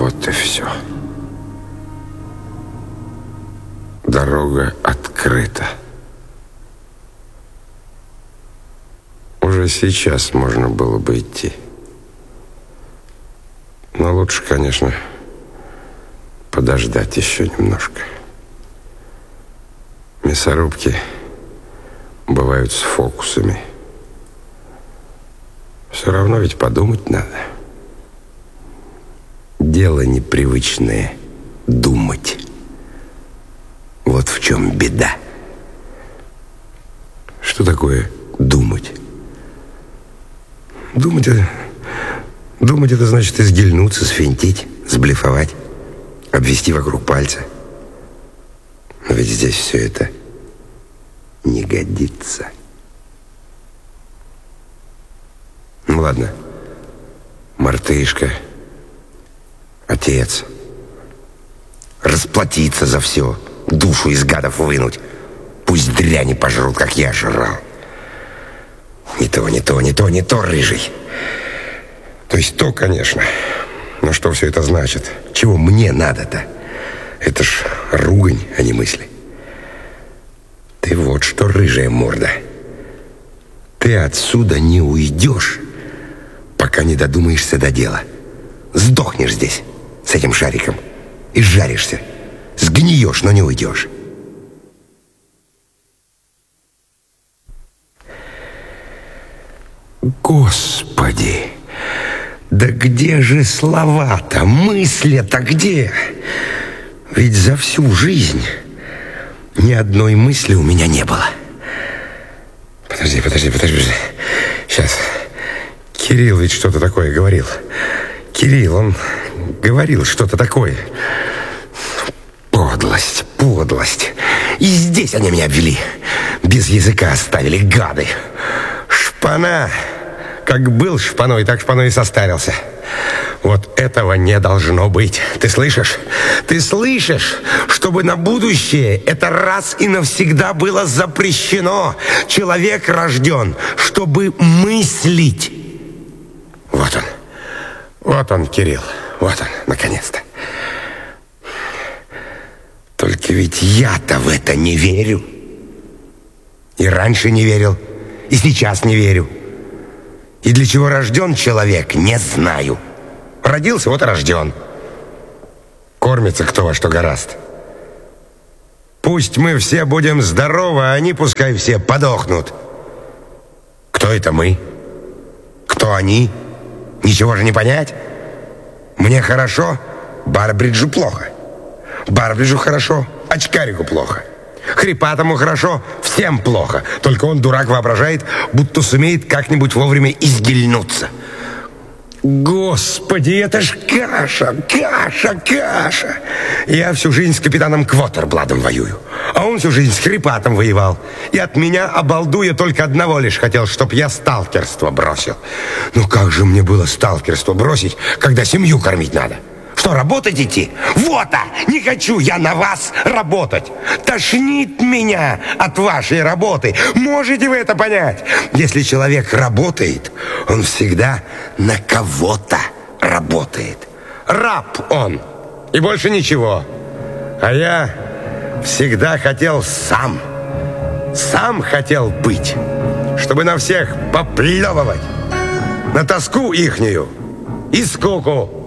Вот и все. Дорога открыта. Уже сейчас можно было бы идти. Но лучше, конечно, подождать еще немножко. Мясорубки бывают с фокусами. Все равно ведь подумать надо. Дело непривычное — думать. Вот в чем беда. Что такое думать? Думать это значит изгильнуться, сфинтить, сблефовать, обвести вокруг пальца. Но ведь здесь все это не годится. Ну ладно, мартышка, отец, расплатиться за все, душу из гадов вынуть. Пусть дряни пожрут, как я жрал. Не то, рыжий. То есть то, конечно. Но что все это значит? Чего мне надо-то? Это ж ругань, а не мысли. Ты вот что, рыжая морда. Ты отсюда не уйдешь, пока не додумаешься до дела. Сдохнешь здесь с этим шариком и жаришься. Сгниешь, но не уйдешь. Господи, да где же слова-то, мысли-то где? Ведь за всю жизнь ни одной мысли у меня не было. Подожди. Сейчас. Кирилл ведь что-то такое говорил. Кирилл, он говорил что-то такое. Подлость. И здесь они меня обвели. Без языка оставили, гады. Шпана. Как был шпаной, так шпаной и состарился. Вот этого не должно быть. Ты слышишь? Ты слышишь? Чтобы на будущее это раз и навсегда было запрещено. Человек рожден, чтобы мыслить. Вот он, Кирилл. Вот он, наконец-то. Только ведь я-то в это не верю. И раньше не верил, и сейчас не верю. И для чего рожден человек, не знаю. Родился, вот и рожден. Кормится кто во что горазд. Пусть мы все будем здоровы, а они пускай все подохнут. Кто это мы? Кто они? Ничего же не понять. Мне хорошо, Барбриджу плохо. Барбриджу хорошо, очкарику плохо. Хрипатому хорошо, всем плохо. Только он, дурак, воображает, будто сумеет как-нибудь вовремя изгильнуться. Господи, это ж каша. Я всю жизнь с капитаном Квотербладом воюю, а он всю жизнь с Хрипатом воевал. И от меня, обалдуя, только одного лишь хотел, чтоб я сталкерство бросил. Ну как же мне было сталкерство бросить, когда семью кормить надо? Что, работать идти? Вот-а! Не хочу я на вас работать! Тошнит меня от вашей работы! Можете вы это понять? Если человек работает, он всегда на кого-то работает. Раб он, и больше ничего. А я всегда хотел сам хотел быть, чтобы на всех поплевывать, на тоску ихнюю и скуку.